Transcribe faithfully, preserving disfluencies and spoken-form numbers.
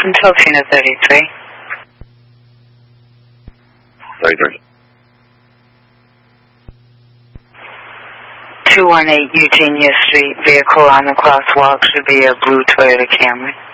Until Tina thirty-three. thirty-three. two one eight Eugenia Street. Vehicle on the crosswalk should be a blue Toyota Camry.